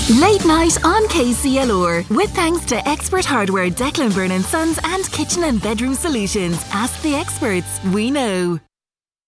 Late night on KCLR. With thanks to Expert Hardware, Declan Byrne and Sons and Kitchen and Bedroom Solutions. Ask the experts. We know.